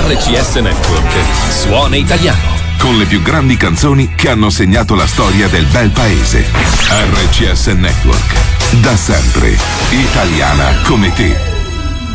RCS Network. Suona italiano. Con le più grandi canzoni che hanno segnato la storia del bel paese. RCS Network. Da sempre. Italiana come te.